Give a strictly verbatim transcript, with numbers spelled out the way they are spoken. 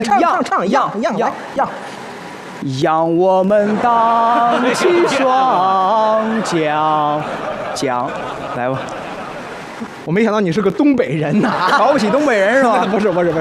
唱唱唱，样样样样。 让我们荡起双桨，桨，来吧。 我没想到你是个东北人呐， 瞧不起东北人是吧？ 不是不是不是。